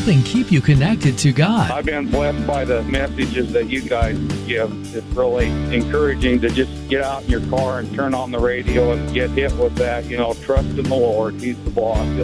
helping keep you connected to God. I've been blessed by the messages that you guys give. It's really encouraging to just get out in your car and turn on the radio and get hit with that, trust in the Lord. He's the boss.